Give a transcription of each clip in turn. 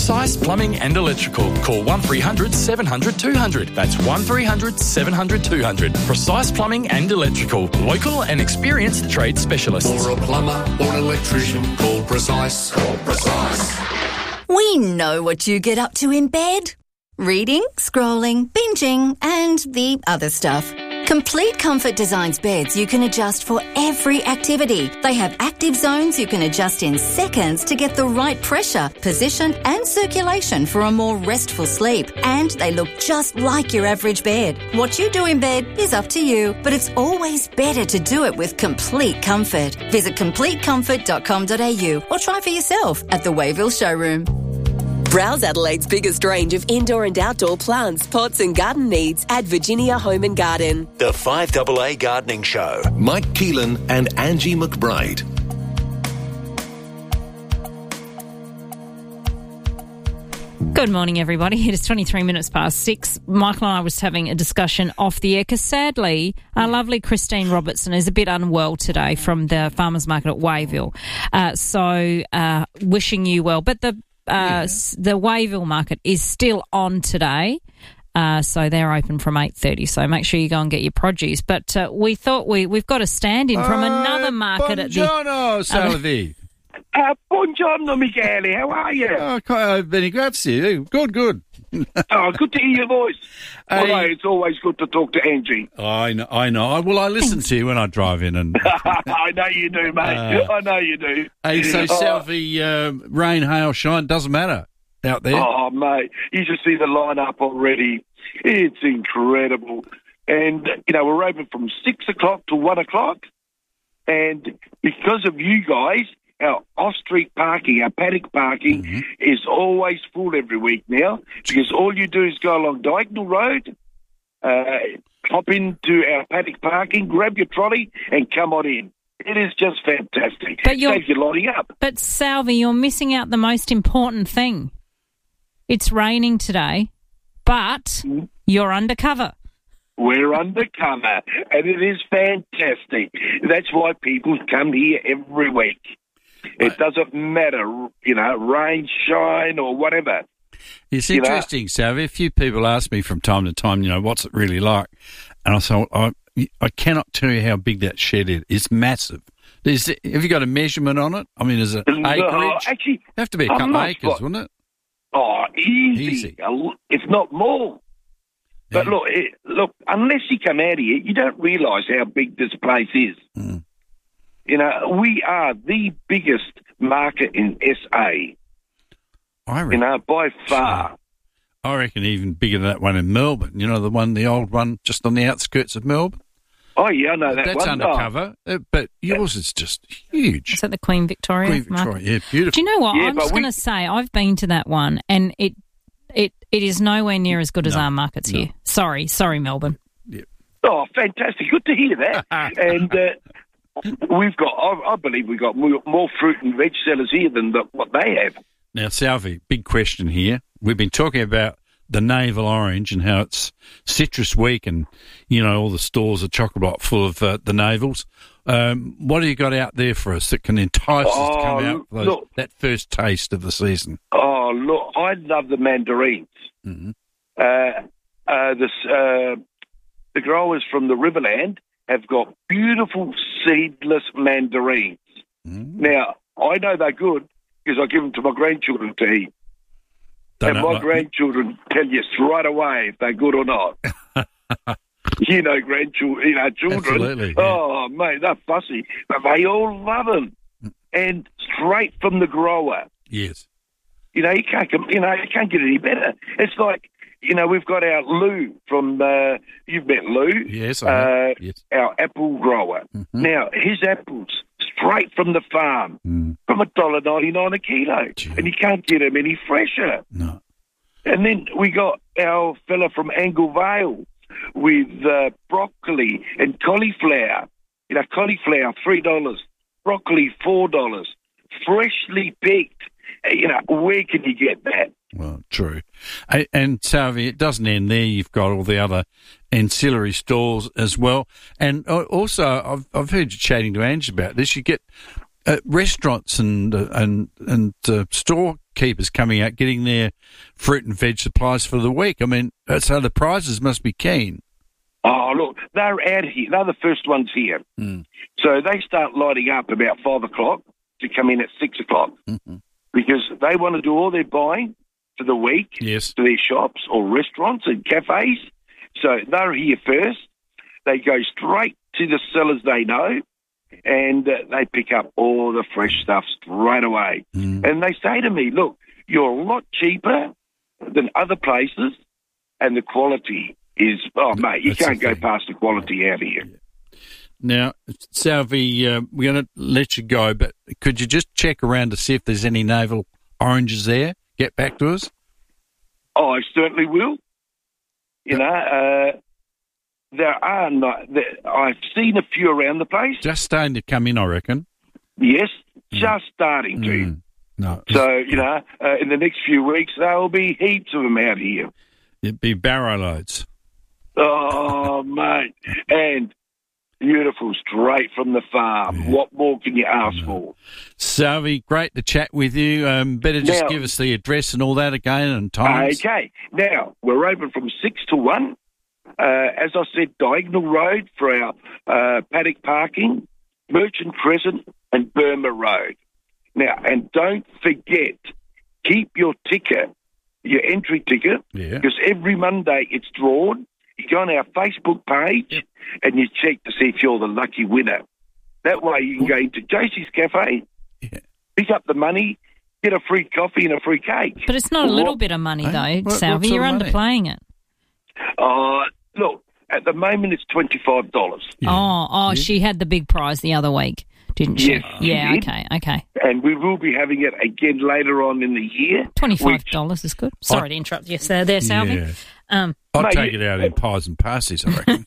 Precise Plumbing and Electrical. Call 1300 700 200. That's 1300 700 200. Precise Plumbing and Electrical. Local and experienced trade specialists. For a plumber or an electrician, call Precise. Call Precise. We know what you get up to in bed. Reading, scrolling, binging, and the other stuff. Complete Comfort designs beds you can adjust for every activity. They have active zones you can adjust in seconds to get the right pressure, position, and circulation for a more restful sleep. And they look just like your average bed. What you do in bed is up to you, but it's always better to do it with Complete Comfort. Visit CompleteComfort.com.au or try for yourself at the Wayville showroom. Browse Adelaide's biggest range of indoor and outdoor plants, pots and garden needs at Virginia Home and Garden. The 5AA Gardening Show. Mike Keelan and Angie McBride. Good morning, everybody. It is 23 minutes past 6. Michael and I was having a discussion off the air because sadly, our lovely Christine Robertson is a bit unwell today from the farmers market at Wayville. So wishing you well. But the Wayville market is still on today. So they're open from 8:30. So make sure you go and get your produce. But we thought we've got a stand-in from another market at the... Buongiorno, Salvi. Buongiorno, Michele. How are you? Bene, grazie. Good. Good to hear your voice. Although it's always good to talk to Angie. I know. Well, I listen to you when I drive in. And I know you do, mate. I know you do. Hey, so Salvi, rain, hail, shine, doesn't matter out there. Oh, mate, you should see the lineup already. It's incredible. And, we're open from 6 o'clock to 1 o'clock. And because of you guys, our off-street parking, our paddock parking, is always full every week now because all you do is go along Diagonal Road, hop into our paddock parking, grab your trolley and come on in. It is just fantastic. But saves you lining up. But, Salvi, you're missing out the most important thing. It's raining today, but you're undercover. We're undercover, and it is fantastic. That's why people come here every week. It doesn't matter, rain, shine, or whatever. It's interesting, Salvi. A few people ask me from time to time, what's it really like? And I say, I cannot tell you how big that shed is. It's massive. Have you got a measurement on it? I mean, is it acreage? Actually, it'd have to be a couple of acres, wouldn't it? Oh, easy. If not more. But look, unless you come out here, you don't realise how big this place is. Mm. We are the biggest market in SA. I reckon. By far. I reckon even bigger than that one in Melbourne. The old one just on the outskirts of Melbourne. Oh, yeah, I know that That's one. undercover, but yours is just huge. Is that the Queen Victoria? Queen Victoria, market? yeah, beautiful. Do you know what? I'm just going to say I've been to that one, and it is nowhere near as good as our markets here. Sorry, Melbourne. Yeah. Oh, fantastic. Good to hear that. And I believe we've got more fruit and veg sellers here than what they have. Now, Salvi, big question here. We've been talking about the navel orange and how it's citrus week and, all the stores are chock-a-block full of the navels. What have you got out there for us that can entice us to come out for that first taste of the season? Oh, look, I love the mandarins. Mm-hmm. The growers from the Riverland have got beautiful seedless mandarins. Mm-hmm. Now, I know they're good because I give them to my grandchildren to eat. And my grandchildren tell you straight away if they're good or not. Grandchildren, children. Absolutely, yeah. Oh, mate, they're fussy. But they all love them. And straight from the grower. Yes. You can't get any better. It's like, we've got our Lou from, you've met Lou. Yes, I have. Yes. Our apple grower. Mm-hmm. Now, his apples, straight from the farm, from $1.99 a kilo. Gee. And you can't get them any fresher. No. And then we got our fella from Angle Vale with broccoli and cauliflower. Cauliflower, $3. Broccoli, $4. Freshly picked. Where can you get that? Well, true. And Salvi, it doesn't end there. You've got all the other ancillary stores as well. And also, I've heard you chatting to Ange about this. You get restaurants and store shopkeepers coming out, getting their fruit and veg supplies for the week. I mean, so the prizes must be keen. Oh, look, they're out here. They're the first ones here. So they start lighting up about 5 o'clock to come in at 6 o'clock because they want to do all their buying for the week to their shops or restaurants and cafes. So they're here first. They go straight to the sellers they know, and they pick up all the fresh stuff straight away. And they say to me, look, you're a lot cheaper than other places, and the quality is, mate, you can't go past the quality out here. Now, Salvi, we're going to let you go, but could you just check around to see if there's any navel oranges there? Get back to us. Oh, I certainly will. You know, there are not. I've seen a few around the place. Just starting to come in, I reckon. Yes, just starting to. No. So, you know, in the next few weeks, there will be heaps of them out here. It'd be barrow loads. Oh, mate. And beautiful, straight from the farm. Yeah. What more can you ask for? Salvi, great to chat with you. Better just give us the address and all that again and times. Okay. Now, we're open from 6 to 1. As I said, Diagonal Road for our paddock parking, Merchant Crescent and Burma Road. Now, and don't forget, keep your ticket, your entry ticket, because every Monday it's drawn. You go on our Facebook page and you check to see if you're the lucky winner. That way you can go into JC's Cafe, pick up the money, get a free coffee and a free cake. But it's not a little bit of money, though, Salvi. You're underplaying it. Look, at the moment it's $25. Oh, she had the big prize the other week, didn't she? Yes, yeah, she did. Okay. And we will be having it again later on in the year. $25 is good. Sorry to interrupt you there, Salvi. Yeah. I'll take it out in pies and pasties, I reckon.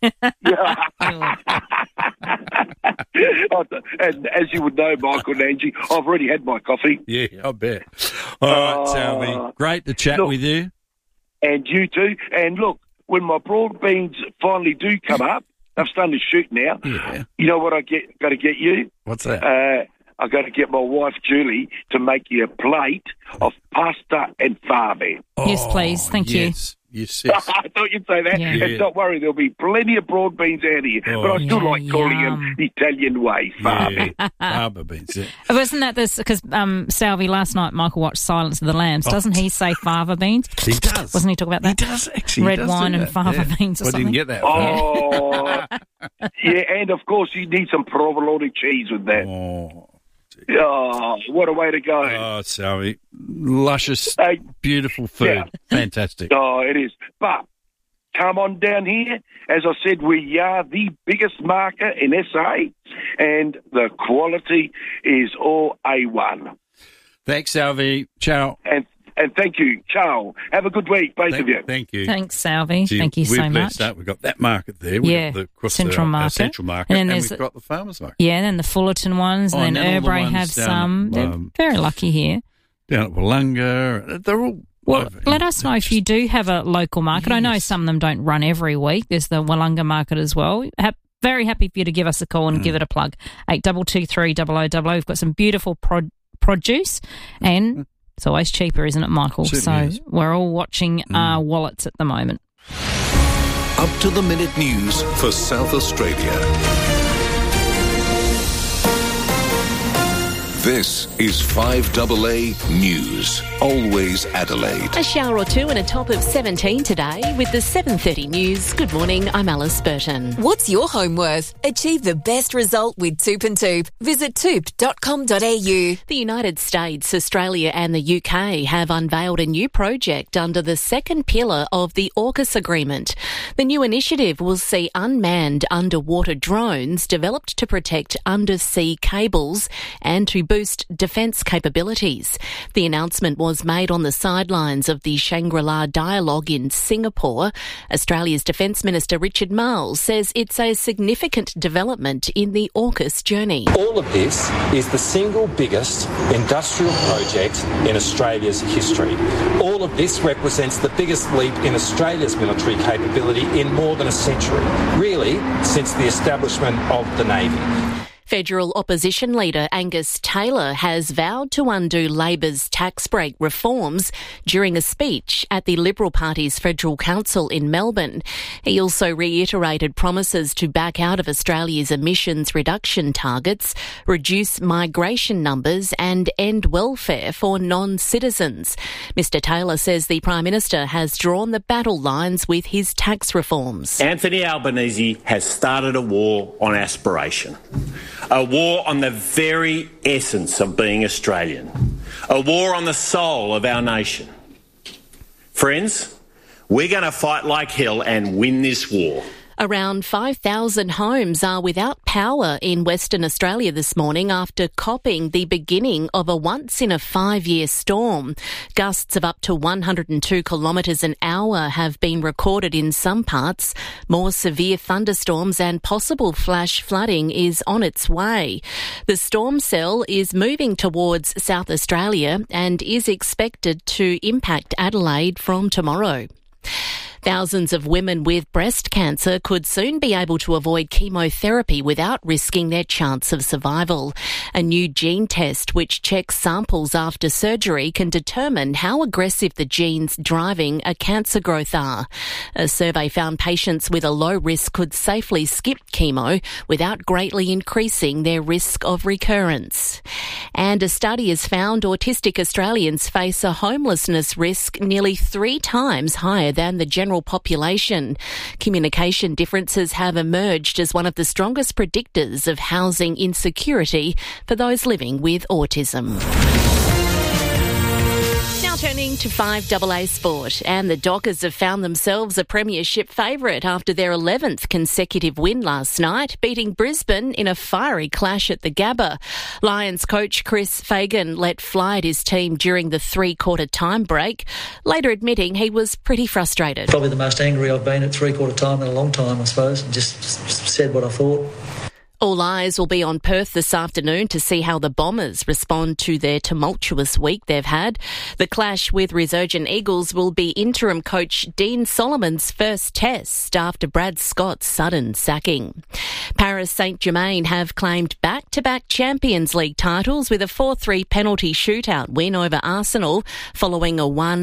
And as you would know, Michael and Angie, I've already had my coffee. Yeah, I bet. All right, Salvi, great to chat with you. And you too. And look, when my broad beans finally do come up, I've started to shoot now. Yeah. You know what got to get you? What's that? I've got to get my wife, Julie, to make you a plate of pasta and fava. Yes, please. Thank you. Yes. I thought you'd say that. Yeah. And don't worry, there'll be plenty of broad beans out here. But I still like calling them the Italian way, fava. Fava beans, Wasn't that this? Because Salvi, last night Michael watched Silence of the Lambs. Doesn't he say fava beans? He does. Wasn't he talking about that? He does, actually. Red wine and fava beans or something? I didn't get that. Oh, and of course you need some provolone cheese with that. Oh, what a way to go. Oh, Salvi. Luscious, beautiful food. Yeah. Fantastic. Oh, it is. But come on down here. As I said, we are the biggest market in SA, and the quality is all A1. Thanks, Salvi. Ciao. And thank you. Ciao. Have a good week, both of you. Thank you. Thanks, Salvi. Thank you so much. We've got that market there. We've got Central Market. Central Market. And we've got the Farmers Market. Yeah, and then the Fullerton ones, and then Urbray have some. They're very lucky here. Down at Wollonga. They're all... Well, let us know if you do have a local market. Yes. I know some of them don't run every week. There's the Wollonga market as well. Very happy for you to give us a call and give it a plug. 8223 0000. We've got some beautiful produce and... It's always cheaper, isn't it, Michael? Certainly so we're all watching our wallets at the moment. Up to the minute news for South Australia. This is 5AA News. Always Adelaide. A shower or two and a top of 17 today with the 7:30 news. Good morning, I'm Alice Burton. What's your home worth? Achieve the best result with Toop and Toop. Visit toop.com.au. The United States, Australia and the UK have unveiled a new project under the second pillar of the AUKUS agreement. The new initiative will see unmanned underwater drones developed to protect undersea cables and to boost defence capabilities. The announcement was made on the sidelines of the Shangri-La Dialogue in Singapore. Australia's Defence Minister Richard Marles says it's a significant development in the AUKUS journey. All of this is the single biggest industrial project in Australia's history. All of this represents the biggest leap in Australia's military capability in more than a century, really since the establishment of the Navy. Federal opposition leader Angus Taylor has vowed to undo Labor's tax break reforms during a speech at the Liberal Party's Federal Council in Melbourne. He also reiterated promises to back out of Australia's emissions reduction targets, reduce migration numbers and end welfare for non-citizens. Mr Taylor says the Prime Minister has drawn the battle lines with his tax reforms. Anthony Albanese has started a war on aspiration. A war on the very essence of being Australian. A war on the soul of our nation. Friends, we're going to fight like hell and win this war. Around 5,000 homes are without power in Western Australia this morning after copping the beginning of a once-in-a-5-year storm. Gusts of up to 102 kilometres an hour have been recorded in some parts. More severe thunderstorms and possible flash flooding is on its way. The storm cell is moving towards South Australia and is expected to impact Adelaide from tomorrow. Thousands of women with breast cancer could soon be able to avoid chemotherapy without risking their chance of survival. A new gene test which checks samples after surgery can determine how aggressive the genes driving a cancer growth are. A survey found patients with a low risk could safely skip chemo without greatly increasing their risk of recurrence. And a study has found autistic Australians face a homelessness risk nearly 3 times higher than the general population. Communication differences have emerged as one of the strongest predictors of housing insecurity for those living with autism. Now turning to 5AA Sport, and the Dockers have found themselves a premiership favourite after their 11th consecutive win last night, beating Brisbane in a fiery clash at the Gabba. Lions coach Chris Fagan let fly at his team during the 3-quarter time break, later admitting he was pretty frustrated. Probably the most angry I've been at 3-quarter time in a long time, I suppose, and just said what I thought. All eyes will be on Perth this afternoon to see how the Bombers respond to their tumultuous week they've had. The clash with resurgent Eagles will be interim coach Dean Solomon's first test after Brad Scott's sudden sacking. Paris Saint-Germain have claimed back-to-back Champions League titles with a 4-3 penalty shootout win over Arsenal following a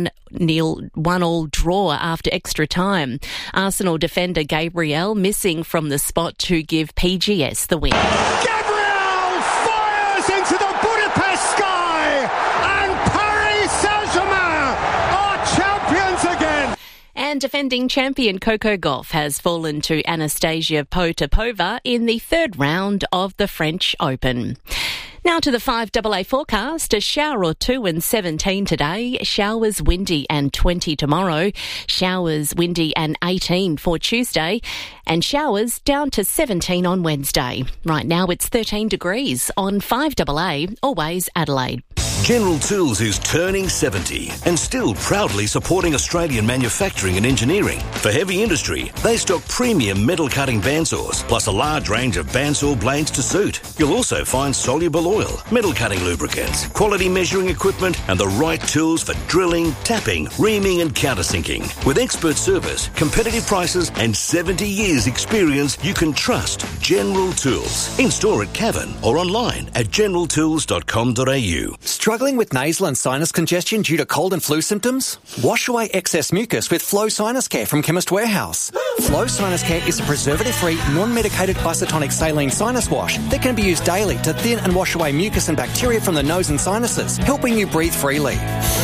1-1 draw after extra time. Arsenal defender Gabriel missing from the spot to give PGS the win. Gabriel fires into the Budapest sky, and Paris Saint-Germain are champions again. And defending champion Coco Gauff has fallen to Anastasia Potapova in the 3rd round of the French Open. Now to the 5AA forecast. A shower or 2 and 17 today. Showers, windy and 20 tomorrow. Showers, windy and 18 for Tuesday. And showers down to 17 on Wednesday. Right now it's 13 degrees on 5AA, always Adelaide. General Tools is turning 70 and still proudly supporting Australian manufacturing and engineering. For heavy industry, they stock premium metal cutting bandsaws, plus a large range of bandsaw blades to suit. You'll also find soluble oil, metal cutting lubricants, quality measuring equipment, and the right tools for drilling, tapping, reaming and countersinking. With expert service, competitive prices and 70 years experience, you can trust General Tools. In store at Cavan or online at generaltools.com.au. Struggling with nasal and sinus congestion due to cold and flu symptoms? Wash away excess mucus with Flow Sinus Care from Chemist Warehouse. Flow Sinus Care is a preservative-free, non-medicated isotonic saline sinus wash that can be used daily to thin and wash away mucus and bacteria from the nose and sinuses, helping you breathe freely.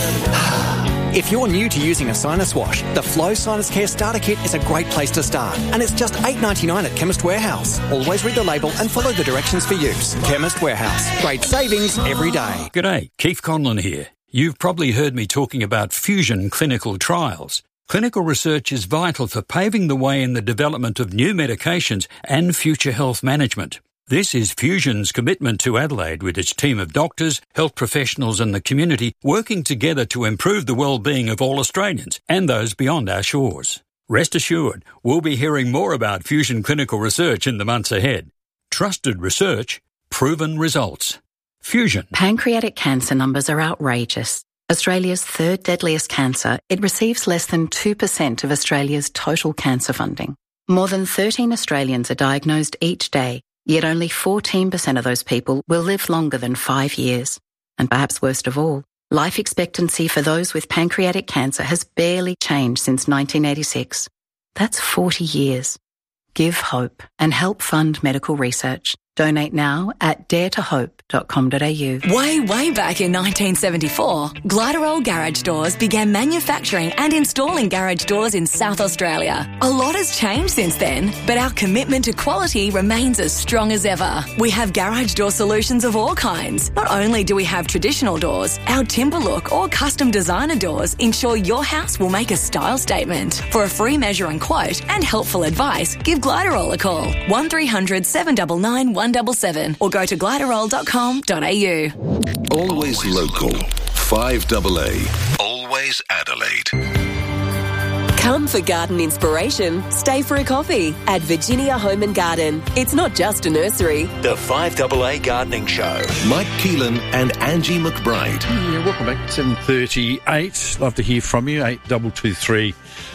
If you're new to using a sinus wash, the Flow Sinus Care Starter Kit is a great place to start, and it's just $8.99 at Chemist Warehouse. Always read the label and follow the directions for use. Chemist Warehouse. Great savings every day. G'day, Keith Conlon here. You've probably heard me talking about fusion clinical trials. Clinical research is vital for paving the way in the development of new medications and future health management. This is Fusion's commitment to Adelaide with its team of doctors, health professionals and the community working together to improve the well-being of all Australians and those beyond our shores. Rest assured, we'll be hearing more about Fusion clinical research in the months ahead. Trusted research, proven results. Fusion. Pancreatic cancer numbers are outrageous. Australia's 3rd deadliest cancer, it receives less than 2% of Australia's total cancer funding. More than 13 Australians are diagnosed each day, Yet only 14% of those people will live longer than 5 years. And perhaps worst of all, life expectancy for those with pancreatic cancer has barely changed since 1986. That's 40 years. Give hope and help fund medical research. Donate now at daretohope.com.au. Way back in 1974, Gliderol Garage Doors began manufacturing and installing garage doors in South Australia. A lot has changed since then, but our commitment to quality remains as strong as ever. We have garage door solutions of all kinds. Not only do we have traditional doors, our timber look or custom designer doors ensure your house will make a style statement. For a free measure and quote and helpful advice, give Gliderol a call. 1300 799 177 or go to gliderol.com.au. Always local. 5AA. Always Adelaide. Come for garden inspiration. Stay for a coffee at Virginia Home and Garden. It's not just a nursery. The 5AA Gardening Show. Mike Keelan and Angie McBride. Yeah, welcome back. 7:38. Love to hear from you. 8223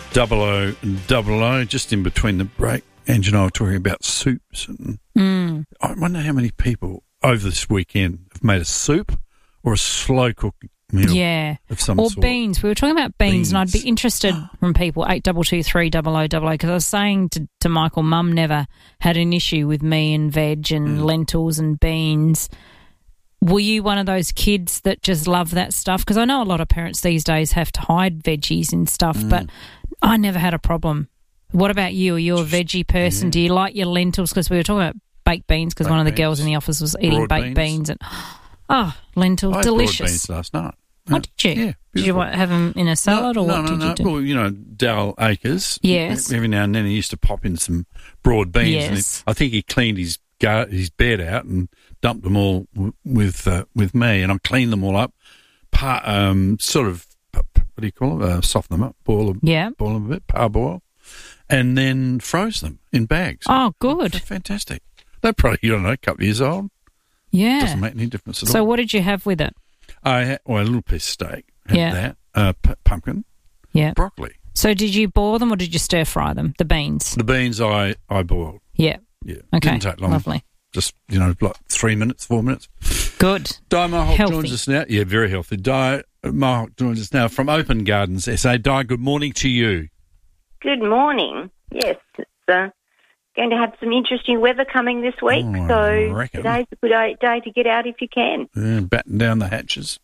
0000. Just in between the break, Angie and I were talking about soups. And I wonder how many people over this weekend have made a soup or a slow-cooked meal of some or sort. beans. We were talking about beans, and I'd be interested from people, 8223 0000, because I was saying to Michael, Mum never had an issue with me and veg and lentils and beans. Were you one of those kids that just love that stuff? Because I know a lot of parents these days have to hide veggies and stuff, but I never had a problem. What about you? Are you a veggie person? Do you like your lentils? Because we were talking about baked beans, because one of the girls in the office was eating baked beans. And lentils, delicious. I had broad beans last night. Oh, did you? Yeah. Did you have them in a salad or what did you do? Well, you know, Dal Akers. Yes. Every now and then he used to pop in some broad beans. Yes. And I think he cleaned his bed out and dumped them all with me, and I cleaned them all up. Sort of, what do you call it? Soften them up, boil them a bit, parboil, and then froze them in bags. Oh, good. They're fantastic. They're probably, a couple of years old. Yeah. Doesn't make any difference at all. So what did you have with it? I had a little piece of steak. Had that. Pumpkin. Yeah. Broccoli. So did you boil them or did you stir fry them, the beans? The beans I boiled. Yeah. Yeah. Okay. Didn't take long. Lovely. Just, like 3 minutes, 4 minutes. Good. Di Mohawk joins us now. Yeah, very healthy. Di Mohawk joins us now from Open Gardens SA. Di, good morning to you. Good morning. Yes, it's going to have some interesting weather coming this week, so today's a good day to get out if you can. Yeah, batten down the hatches.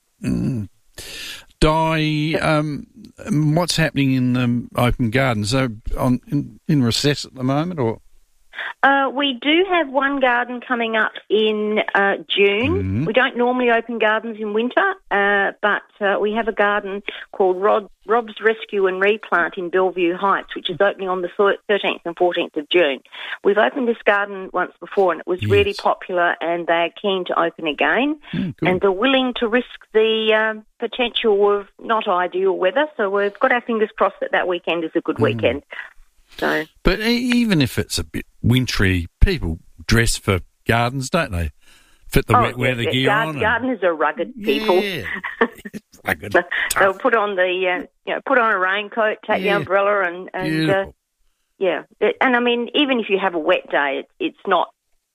Di, what's happening in the Open Gardens? In recess at the moment, or? We do have one garden coming up in June. Mm-hmm. We don't normally open gardens in winter, but we have a garden called Rob's Rescue and Replant in Bellevue Heights, which is opening on the 13th and 14th of June. We've opened this garden once before, and it was really popular, and they're keen to open again. And they're willing to risk the potential of not ideal weather, so we've got our fingers crossed that weekend is a good weekend. So. But even if it's a bit wintry, people dress for gardens, don't they? Fit the wet weather gear on. Gardeners are rugged people. Yeah. Rugged. They'll put on put on a raincoat, take the umbrella, and and I mean, even if you have a wet day, it's not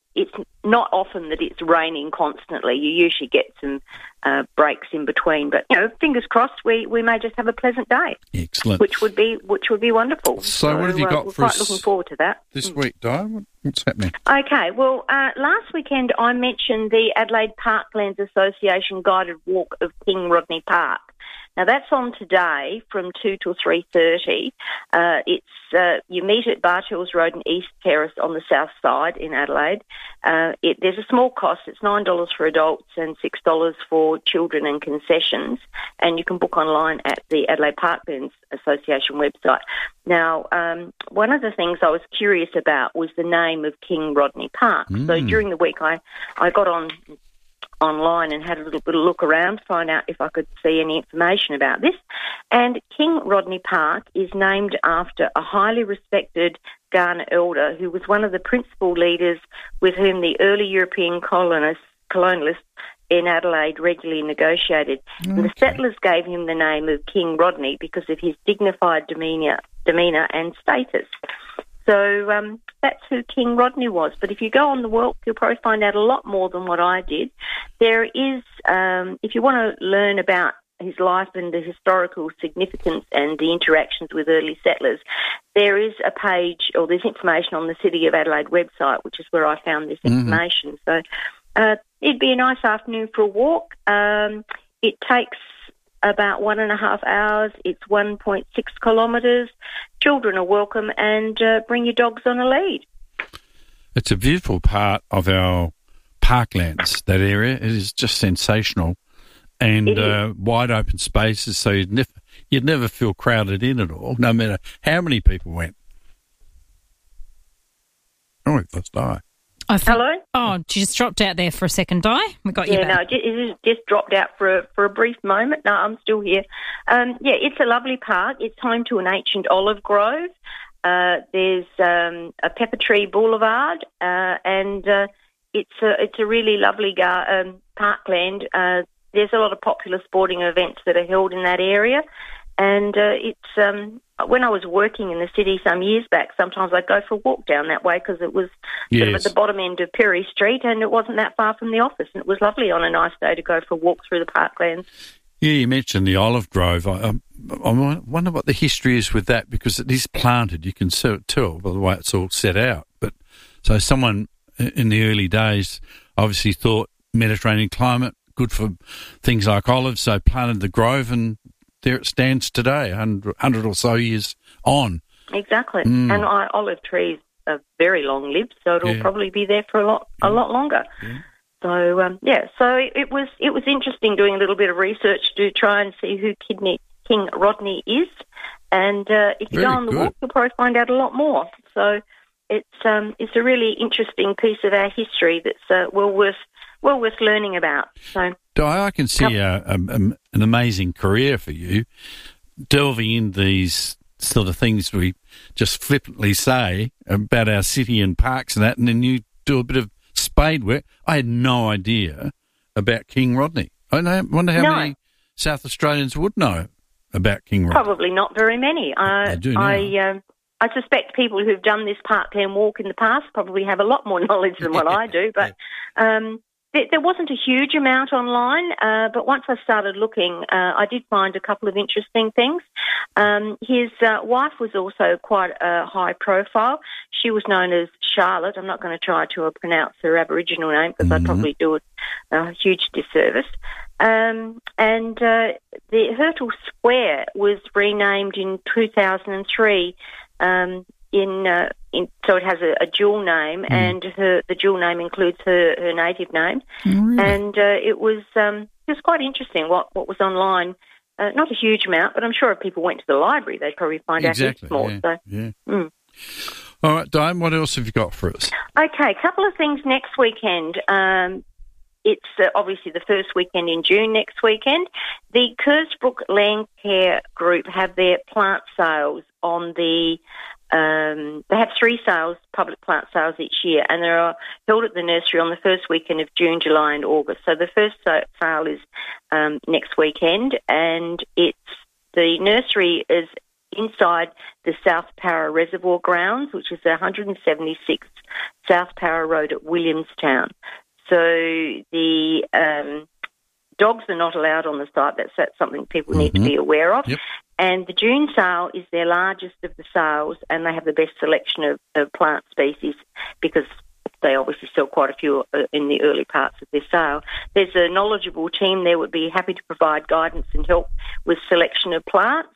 often that it's raining constantly. You usually get some breaks in between, but fingers crossed, we may just have a pleasant day. Excellent. Which would be wonderful. So what have you got we're for quite looking forward to that this week, Di? What's happening? Okay, well, last weekend I mentioned the Adelaide Parklands Association guided walk of King Rodney Park. Now, that's on today from 2 till 3:30. You meet at Bartels Road and East Terrace on the south side in Adelaide. There's a small cost. It's $9 for adults and $6 for children and concessions. And you can book online at the Adelaide Parklands Association website. Now, one of the things I was curious about was the name of King Rodney Park. So during the week I got online and had a little bit of look around to find out if I could see any information about this. And King Rodney Park is named after a highly respected Kaurna elder who was one of the principal leaders with whom the early European colonialists in Adelaide regularly negotiated. Okay. And the settlers gave him the name of King Rodney because of his dignified demeanour and status. So that's who King Rodney was. But if you go on the walk, you'll probably find out a lot more than what I did. There is, if you want to learn about his life and the historical significance and the interactions with early settlers, there is a page, or there's information on the City of Adelaide website, which is where I found this information. So it'd be a nice afternoon for a walk. It takes about 1.5 hours. It's 1.6 kilometres. Children are welcome, and bring your dogs on a lead. It's a beautiful part of our parklands, that area. It is just sensational. And wide open spaces, so you'd never feel crowded in at all, no matter how many people went. Oh, we've lost Di. Hello? Oh, you just dropped out there for a second, Di. We got you back. No, it just dropped out for a brief moment. No, I'm still here. It's a lovely park. It's home to an ancient olive grove. There's a pepper tree boulevard, and it's a really lovely parkland. There's a lot of popular sporting events that are held in that area, and it's when I was working in the city some years back, sometimes I'd go for a walk down that way because it was sort of at the bottom end of Perry Street, and it wasn't that far from the office, and it was lovely on a nice day to go for a walk through the parklands. Yeah, you mentioned the olive grove. I wonder what the history is with that, because it is planted. You can tell by the way it's all set out. But so someone in the early days obviously thought Mediterranean climate, good for things like olives, so planted the grove, and there it stands today, 100 or so years on. Exactly. And olive trees are very long-lived, so it'll probably be there for a lot longer. Yeah. So, so it was interesting doing a little bit of research to try and see who King Rodney is, and if you go on the walk, you'll probably find out a lot more. So it's a really interesting piece of our history that's well worth learning about. So, I can see an amazing career for you, delving in these sort of things we just flippantly say about our city and parks and that, and then you do a bit of spade work. I had no idea about King Rodney. I wonder how many South Australians would know about King Rodney. Probably not very many. I do know. I suspect people who've done this parkland walk in the past probably have a lot more knowledge than what I do, but there wasn't a huge amount online, but once I started looking, I did find a couple of interesting things. His wife was also quite a high profile. She was known as Charlotte. I'm not going to try to pronounce her Aboriginal name because I'd probably do it a huge disservice. And the Hurtle Square was renamed in 2003 so it has a dual name, and the dual name includes her native name. Really? And it was quite interesting what was online. Not a huge amount, but I'm sure if people went to the library, they'd probably find out heaps more. All right, Diane, what else have you got for us? Okay, a couple of things next weekend. It's obviously the first weekend in June next weekend. The Kersbrook Land Care Group have their plant sales on the they have 3 sales, public plant sales each year, and they are held at the nursery on the first weekend of June, July and August. So the first sale is next weekend, and the nursery is inside the South Para Reservoir Grounds, which is 176 South Para Road at Williamstown. So the dogs are not allowed on the site. That's something people need to be aware of. Yep. And the June sale is their largest of the sales, and they have the best selection of plant species because they obviously sell quite a few in the early parts of their sale. There's a knowledgeable team there would be happy to provide guidance and help with selection of plants.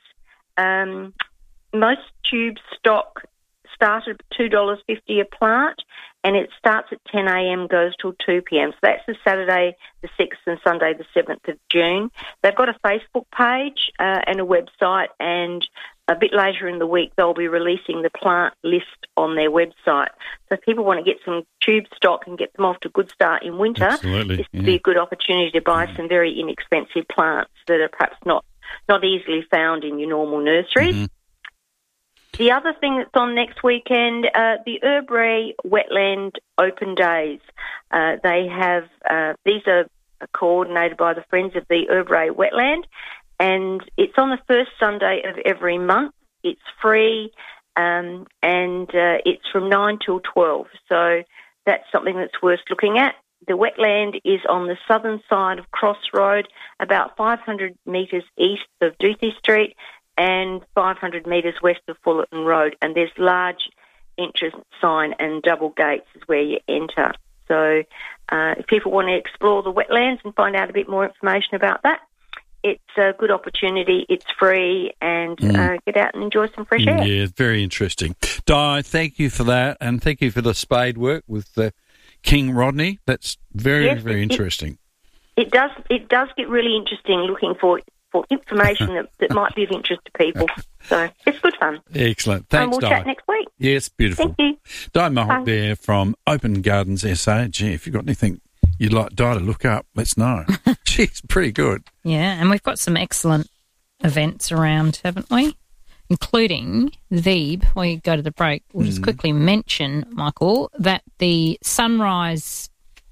Most tube stock start at $2.50 a plant, and it starts at 10 a.m, goes till 2 p.m. So that's the Saturday the 6th and Sunday the 7th of June. They've got a Facebook page and a website, and a bit later in the week they'll be releasing the plant list on their website. So if people want to get some tube stock and get them off to a good start in winter, this would be a good opportunity to buy some very inexpensive plants that are perhaps not easily found in your normal nurseries. The other thing that's on next weekend, the Erbray Wetland Open Days. They have these are coordinated by the Friends of the Erbray Wetland, and it's on the first Sunday of every month. It's free, and it's from 9 till 12. So that's something that's worth looking at. The wetland is on the southern side of Cross Road, about 500 metres east of Duthie Street and 500 metres west of Fullerton Road. And there's large entrance sign and double gates is where you enter. So if people want to explore the wetlands and find out a bit more information about that, it's a good opportunity. It's free, and get out and enjoy some fresh air. Yeah, very interesting. Di, thank you for that, and thank you for the spade work with King Rodney. That's very interesting. It does get really interesting looking for information that might be of interest to people. So it's good fun. Excellent. Thanks, and we'll Di. chat next week. Yes, beautiful. Thank you. Di Mahonk there from Open Gardens SA. Gee, if you've got anything you'd like Di to look up, let's know. She's pretty good. Yeah, and we've got some excellent events around, haven't we? Including before you go to the break, we'll just quickly mention, Michael, that the Sunrise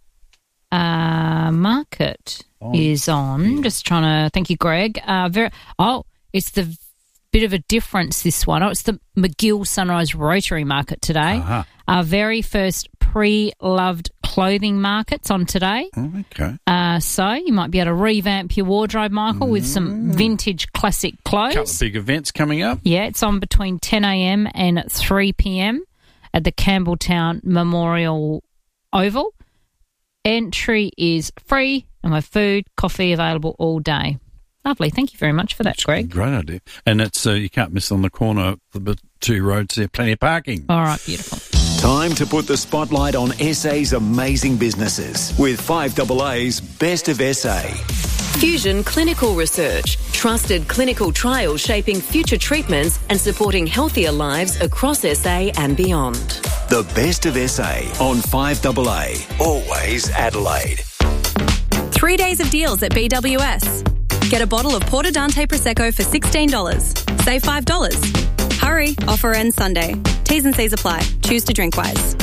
Market is on. Just trying to, thank you, Greg. It's the bit of a difference, this one. It's the McGill Sunrise Rotary Market today. Uh-huh. Our very first pre-loved clothing market's on today. Okay. So you might be able to revamp your wardrobe, Michael, with some vintage classic clothes. Couple of big events coming up. Yeah, it's on between 10 a.m. and 3 p.m. at the Campbelltown Memorial Oval. Entry is free, and with food, coffee available all day. Lovely. Thank you very much for that, Greg. Great idea. And it's you can't miss on the corner of the two roads there, plenty of parking. All right, beautiful. Time to put the spotlight on SA's amazing businesses with 5AA's Best of SA. Fusion Clinical Research, trusted clinical trials shaping future treatments and supporting healthier lives across SA and beyond. The Best of SA on 5AA. Always Adelaide. 3 days of deals at BWS. Get a bottle of Porto Dante Prosecco for $16. Save $5. Hurry, offer ends Sunday. T's and C's apply. Choose to drink wise.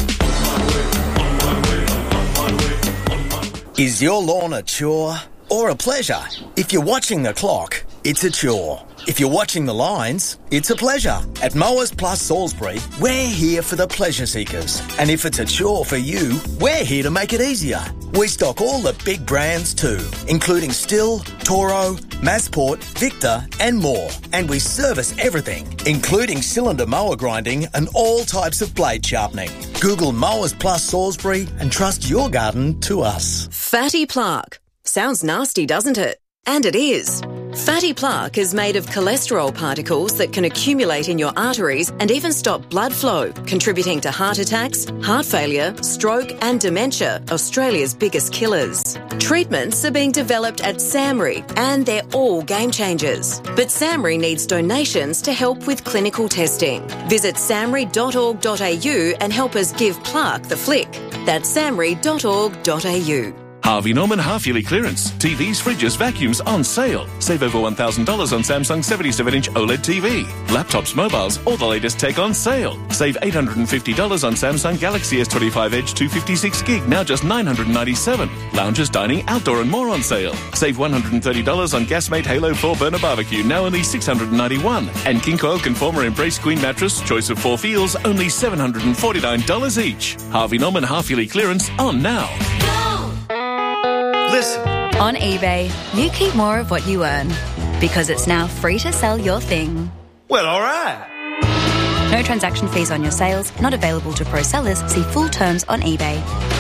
Is your lawn a chore or a pleasure? If you're watching the clock, it's a chore. If you're watching the lines, it's a pleasure. At Mowers Plus Salisbury, we're here for the pleasure seekers. And if it's a chore for you, we're here to make it easier. We stock all the big brands too, including Stihl, Toro, Masport, Victor and more. And we service everything, including cylinder mower grinding and all types of blade sharpening. Google Mowers Plus Salisbury and trust your garden to us. Fatty plaque. Sounds nasty, doesn't it? And it is. Fatty plaque is made of cholesterol particles that can accumulate in your arteries and even stop blood flow, contributing to heart attacks, heart failure, stroke and dementia, Australia's biggest killers. Treatments are being developed at SAMRI and they're all game changers. But SAMRI needs donations to help with clinical testing. Visit samri.org.au and help us give plaque the flick. That's samri.org.au. Harvey Norman half-yearly clearance. TVs, fridges, vacuums on sale. Save over $1,000 on Samsung 77-inch OLED TV. Laptops, mobiles, all the latest tech on sale. Save $850 on Samsung Galaxy S25 Edge 256GB, now just $997. Lounges, dining, outdoor and more on sale. Save $130 on Gasmate Halo 4 Burner Barbecue, now only $691. And King Coil Conformer Embrace Queen Mattress, choice of 4 feels, only $749 each. Harvey Norman half-yearly clearance on now. Listen. On eBay, you keep more of what you earn because it's now free to sell your thing. Well, all right. No transaction fees on your sales, not available to pro sellers. See full terms on eBay.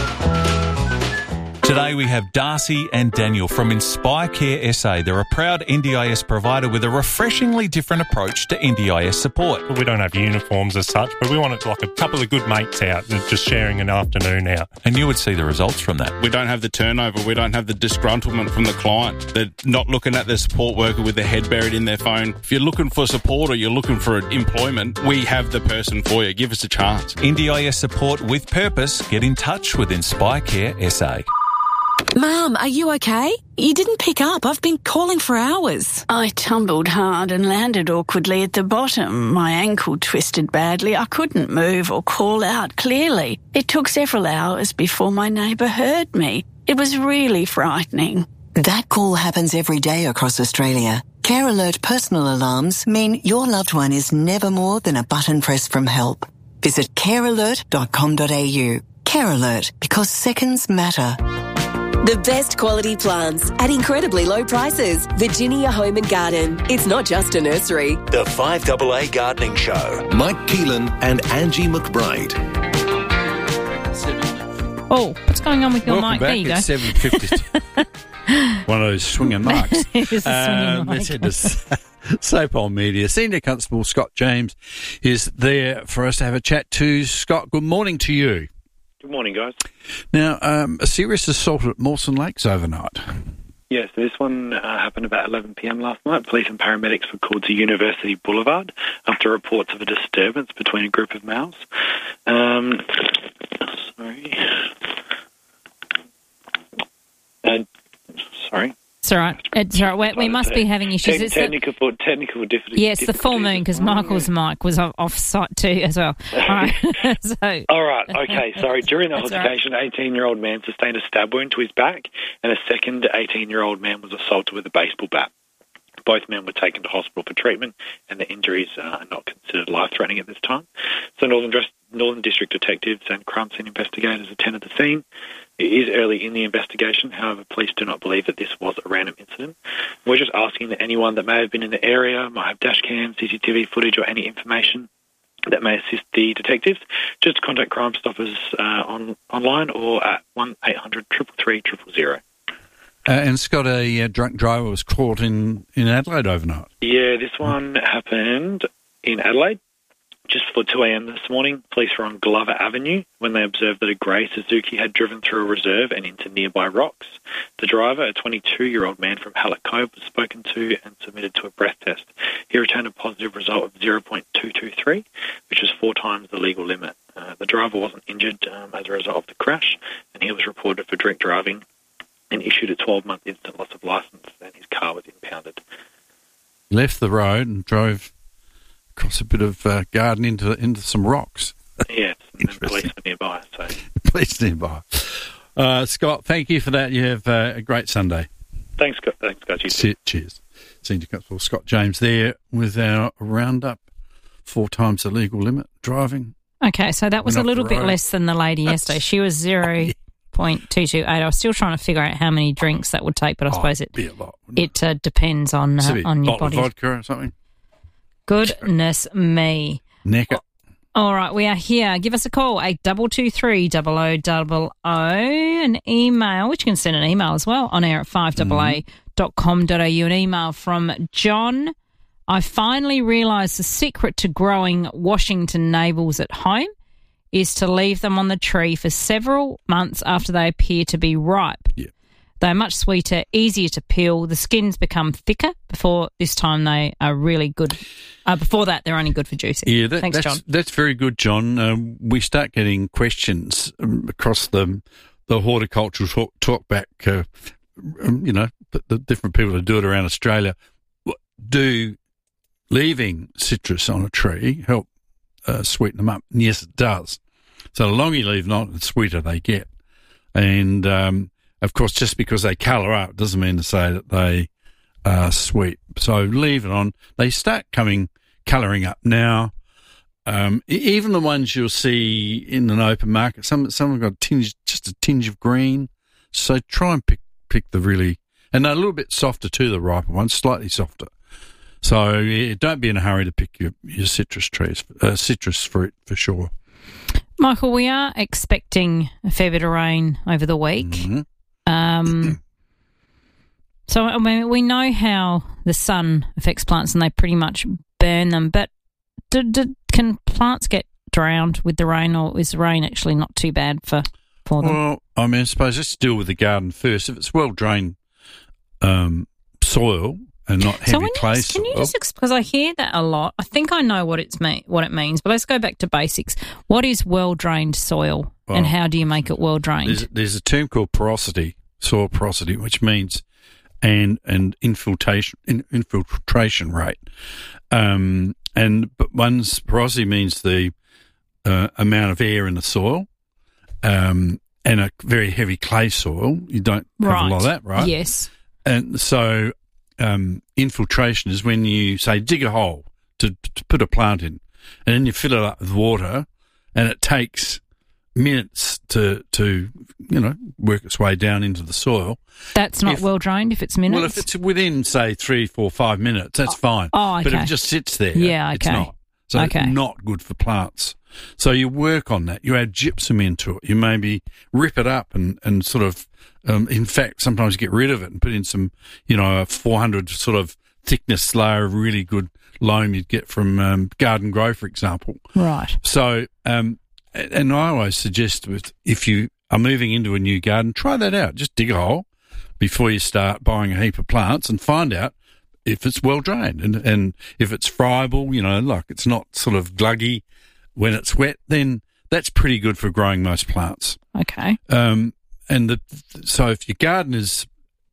Today we have Darcy and Daniel from Inspire Care SA. They're a proud NDIS provider with a refreshingly different approach to NDIS support. We don't have uniforms as such, but we want it to like a couple of good mates out and just sharing an afternoon out. And you would see the results from that. We don't have the turnover. We don't have the disgruntlement from the client. They're not looking at their support worker with their head buried in their phone. If you're looking for support or you're looking for employment, we have the person for you. Give us a chance. NDIS support with purpose. Get in touch with Inspire Care SA. Mum, are you okay? You didn't pick up. I've been calling for hours. I tumbled hard and landed awkwardly at the bottom. My ankle twisted badly. I couldn't move or call out clearly. It took several hours before my neighbour heard me. It was really frightening. That call happens every day across Australia. Care Alert personal alarms mean your loved one is never more than a button press from help. Visit carealert.com.au. Care Alert, because seconds matter. The best quality plants at incredibly low prices. Virginia Home and Garden. It's not just a nursery. The 5AA Gardening Show. Mike Keelan and Angie McBride. Oh, what's going on with your mic? There you go. It's 7:50. One of those swinging mics. It is a swinging mic. Let's head to Sapol Media. Senior Constable Scott James is there for us to have a chat to. Scott, good morning to you. Good morning, guys. Now, a serious assault at Mawson Lakes overnight. Yes, this one happened about 11 p.m. last night. Police and paramedics were called to University Boulevard after reports of a disturbance between a group of males. Sorry. It's all right. It's all right. We must be having issues. Technical difficulties. Yes, the full moon, because Michael's mic was off site too as well. All right. All right. Okay. Sorry. During the altercation, an 18-year-old man sustained a stab wound to his back, and a second 18-year-old man was assaulted with a baseball bat. Both men were taken to hospital for treatment, and the injuries are not considered life-threatening at this time. So Northern District detectives and crime scene investigators attended the scene. It is early in the investigation. However, police do not believe that this was a random incident. We're just asking that anyone that may have been in the area, might have dash cam, CCTV footage, or any information that may assist the detectives, just contact Crime Stoppers online or at 1-800-333-000. And Scott, a drunk driver was caught in Adelaide overnight. Yeah, this one happened in Adelaide. Just before 2 a.m. this morning, police were on Glover Avenue when they observed that a grey Suzuki had driven through a reserve and into nearby rocks. The driver, a 22-year-old man from Hallett Cove, was spoken to and submitted to a breath test. He returned a positive result of 0.223, which was 4 times the legal limit. The driver wasn't injured as a result of the crash, and he was reported for drink driving and issued a 12-month instant loss of licence, and his car was impounded. He left the road and drove across a bit of garden into some rocks. Yeah, and police were nearby. So. Police nearby. Scott, thank you for that. You have a great Sunday. Thanks, guys. You too. Cheers. Senior Constable Scott James there with our roundup. 4 times the legal limit driving. Okay, so that was a little bit less than the lady yesterday. She was 0.228. I was still trying to figure out how many drinks that would take, but I suppose it depends on your body. Vodka or something. Goodness me. Neck it. All right, we are here. Give us a call, 8223 0000. An email, which you can send an email as well, on air at 5AA.com.au. An email from John. I finally realised the secret to growing Washington navels at home is to leave them on the tree for several months after they appear to be ripe. Yeah. They're much sweeter, easier to peel. The skins become thicker. Before this time, they are really good. Before that, they're only good for juicing. Yeah, Thanks, John. That's very good, John. We start getting questions across the horticultural talkback, the different people that do it around Australia. Do leaving citrus on a tree help sweeten them up? And yes, it does. So the longer you leave them on, the sweeter they get. And of course, just because they colour up doesn't mean to say that they are sweet. So leave it on. They start colouring up now. Even the ones you'll see in an open market, some have got just a tinge of green. So try and pick the really, and they're a little bit softer too, the riper ones, slightly softer. So don't be in a hurry to pick your citrus fruit for sure. Michael, we are expecting a fair bit of rain over the week. Mm-hmm. So I mean, we know how the sun affects plants and they pretty much burn them, but can plants get drowned with the rain, or is the rain actually not too bad for them? Well, I mean, I suppose let's deal with the garden first. If it's well-drained soil and not heavy clay soil. Can you just because I hear that a lot. I think I know what it means, but let's go back to basics. What is well-drained soil, and how do you make it well-drained? There's a term called porosity, soil porosity, which means and infiltration rate. But one's porosity means the amount of air in the soil, and a very heavy clay soil. You don't have a lot of that, right? Yes. And so infiltration is when you, say, dig a hole to put a plant in, and then you fill it up with water, and it takes minutes to work its way down into the soil. That's not well drained if it's minutes? Well, if it's within, say, 3, 4, 5 minutes, that's fine. Oh, okay. But if it just sits there, it's not. So it's not good for plants. So you work on that. You add gypsum into it. You maybe rip it up and sort of, in fact, sometimes get rid of it and put in some, a 400 sort of thickness layer of really good loam you'd get from Garden Grow, for example. Right. So, and I always suggest if you are moving into a new garden, try that out. Just dig a hole before you start buying a heap of plants and find out if it's well drained and if it's friable, like it's not sort of gluggy when it's wet, then that's pretty good for growing most plants. Okay. So if your garden is,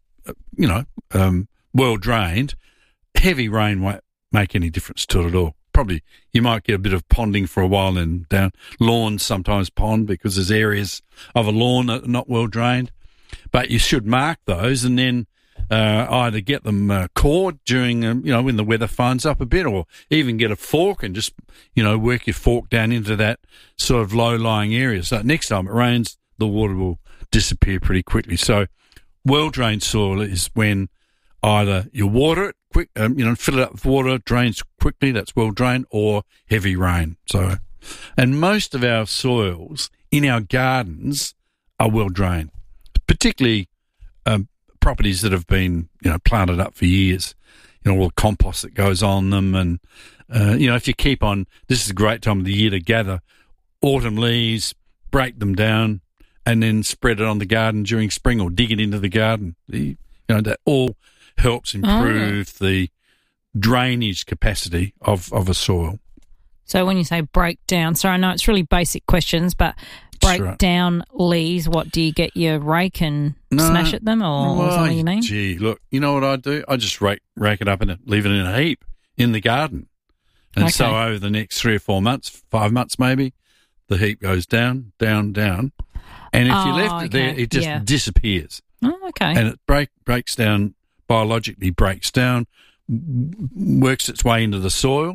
well drained, heavy rain won't make any difference to it at all. Probably you might get a bit of ponding for a while and down. Lawns sometimes pond because there's areas of a lawn that are not well drained. But you should mark those and then either get them cored during, when the weather fines up a bit, or even get a fork and just, work your fork down into that sort of low-lying area. So next time it rains, the water will disappear pretty quickly. So well-drained soil is when either you water it quick, fill it up with water, drains quickly, that's well-drained, or heavy rain. So, and most of our soils in our gardens are well-drained, particularly properties that have been, planted up for years, all the compost that goes on them. And, if you keep on, this is a great time of the year to gather autumn leaves, break them down, and then spread it on the garden during spring or dig it into the garden. That all helps improve the drainage capacity of a soil. So when you say break down, I know it's really basic questions, but break down leaves, what do you get your rake and smash at them, or something you mean? Gee, look, you know what I do? I just rake it up and leave it in a heap in the garden. And so over the next 3 or 4 months, 5 months maybe, the heap goes down, down, down. And if you left it there, it just disappears. Oh, okay. And it breaks down, biologically breaks down, works its way into the soil,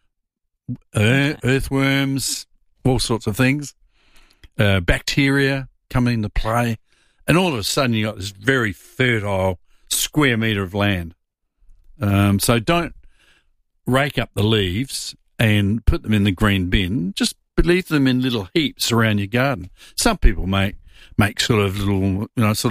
earthworms, all sorts of things. Bacteria come into play, and all of a sudden you got this very fertile square metre of land. So don't rake up the leaves and put them in the green bin. Just leave them in little heaps around your garden. Some people make sort of little,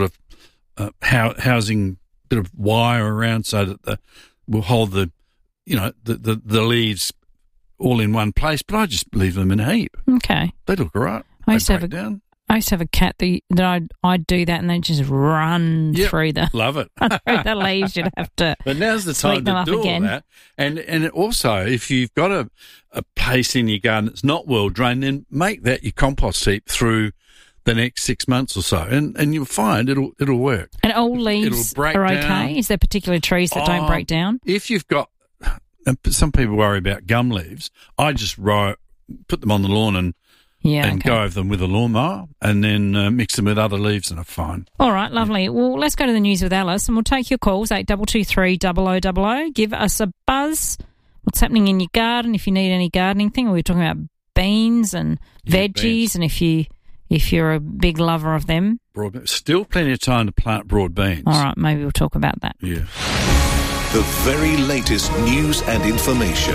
housing bit of wire around so that will hold the leaves all in one place. But I just leave them in a heap. Okay, they look all right. I used to have a cat that I'd do that and they just run through the love it through the leaves. You'd have to. But now's the time to do all that. And also, if you've got a place in your garden that's not well drained, then make that your compost heap through the next 6 months or so, and you'll find it'll work. And all leaves are okay. Down. Is there particular trees that don't break down? If you've got, some people worry about gum leaves. I just put them on the lawn and go over them with a lawnmower and then mix them with other leaves and are fine. All right, lovely. Well, let's go to the news with Alice and we'll take your calls, 8223 0000. Give us a buzz. What's happening in your garden, if you need any gardening thing. We were talking about beans and veggies, and if you're a big lover of them. Still plenty of time to plant broad beans. All right, maybe we'll talk about that. Yeah. The very latest news and information.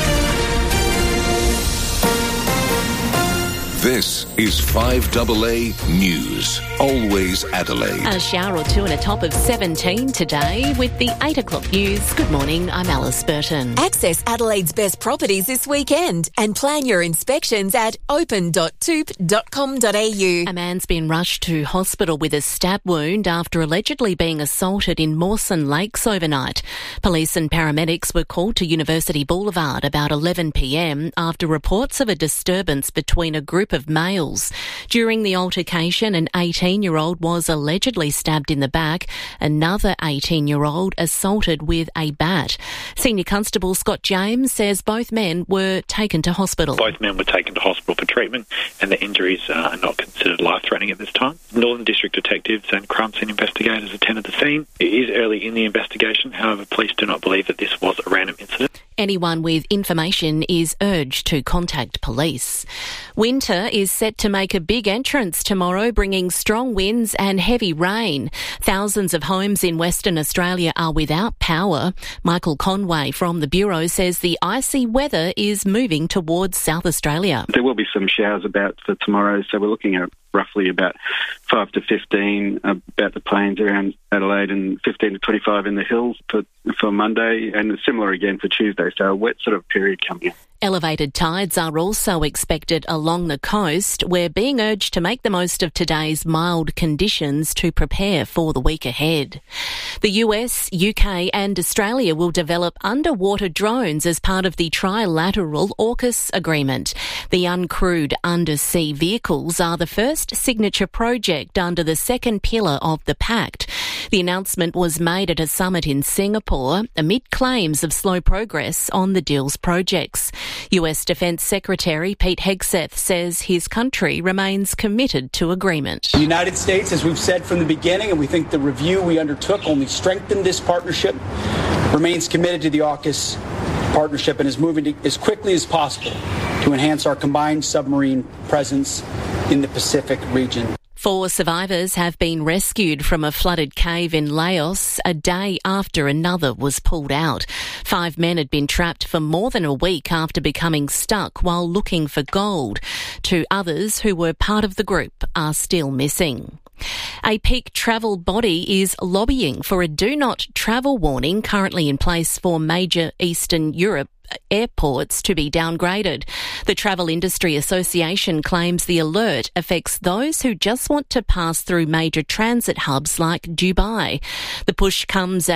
This is 5AA News. Always Adelaide. A shower or two and a top of 17 today with the 8 o'clock news. Good morning, I'm Alice Burton. Access Adelaide's best properties this weekend and plan your inspections at open.toop.com.au. A man's been rushed to hospital with a stab wound after allegedly being assaulted in Mawson Lakes overnight. Police and paramedics were called to University Boulevard about 11 p.m. after reports of a disturbance between a group group of males. During the altercation, an 18-year-old was allegedly stabbed in the back. Another 18-year-old assaulted with a bat. Senior Constable Scott James says both men were taken to hospital. Both men were taken to hospital for treatment and the injuries are not considered life-threatening at this time. Northern District detectives and crime scene investigators attended the scene. It is early in the investigation, however, police do not believe that this was a random incident. Anyone with information is urged to contact police. Winter is set to make a big entrance tomorrow, bringing strong winds and heavy rain. Thousands of homes in Western Australia are without power. Michael Conway from the Bureau says the icy weather is moving towards South Australia. There will be some showers about for tomorrow, so we're looking at roughly about 5 to 15 about the plains around Adelaide and 15 to 25 in the hills for Monday, and similar again for Tuesday, so a wet sort of period coming in. Elevated tides are also expected along the coast. We're being urged to make the most of today's mild conditions to prepare for the week ahead. The US, UK and Australia will develop underwater drones as part of the trilateral AUKUS agreement. The uncrewed undersea vehicles are the first signature project under the second pillar of the pact. The announcement was made at a summit in Singapore amid claims of slow progress on the deal's projects. US Defence Secretary Pete Hegseth says his country remains committed to agreement. The United States, as we've said from the beginning, and we think the review we undertook only strengthened this partnership, remains committed to the AUKUS partnership and is moving as quickly as possible to enhance our combined submarine presence in the Pacific region. 4 survivors have been rescued from a flooded cave in Laos a day after another was pulled out. 5 men had been trapped for more than a week after becoming stuck while looking for gold. 2 others who were part of the group are still missing. A peak travel body is lobbying for a do not travel warning currently in place for major Eastern Europe airports to be downgraded. The Travel Industry Association claims the alert affects those who just want to pass through major transit hubs like Dubai. The push comes